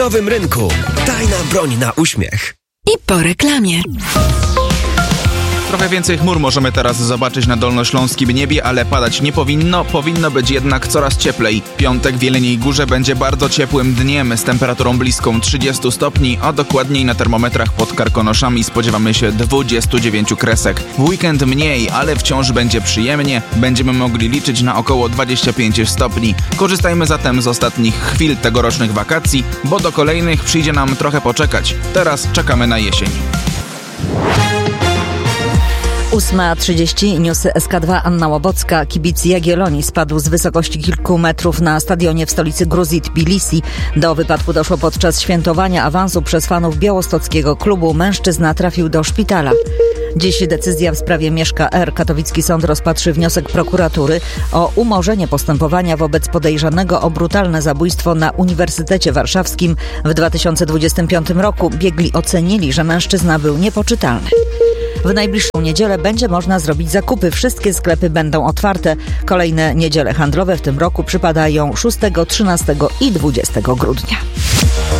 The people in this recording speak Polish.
Nowym Rynku. Tajna broń na uśmiech. I po reklamie. Trochę więcej chmur możemy teraz zobaczyć na dolnośląskim niebie, ale padać nie powinno. Powinno być jednak coraz cieplej. Piątek w Jeleniej Górze będzie bardzo ciepłym dniem z temperaturą bliską 30 stopni, a dokładniej na termometrach pod Karkonoszami spodziewamy się 29 kresek. W weekend mniej, ale wciąż będzie przyjemnie. Będziemy mogli liczyć na około 25 stopni. Korzystajmy zatem z ostatnich chwil tegorocznych wakacji, bo do kolejnych przyjdzie nam trochę poczekać. Teraz czekamy na jesień. 8:30, newsy SK2, Anna Łobocka. Kibic Jagiellonii spadł z wysokości kilku metrów na stadionie w stolicy Gruzji Tbilisi. Do wypadku doszło podczas świętowania awansu przez fanów białostockiego klubu. Mężczyzna trafił do szpitala. Dziś decyzja w sprawie Mieszka R. Katowicki sąd rozpatrzy wniosek prokuratury o umorzenie postępowania wobec podejrzanego o brutalne zabójstwo na Uniwersytecie Warszawskim w 2025 roku. Biegli ocenili, że mężczyzna był niepoczytalny. W najbliższą niedzielę będzie można zrobić zakupy. Wszystkie sklepy będą otwarte. Kolejne niedziele handlowe w tym roku przypadają 6, 13 i 20 grudnia.